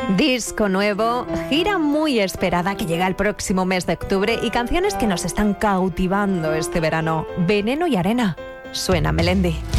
Disco nuevo, gira muy esperada que llega el próximo mes de octubre y canciones que nos están cautivando este verano. Veneno y arena. Suena Melendi.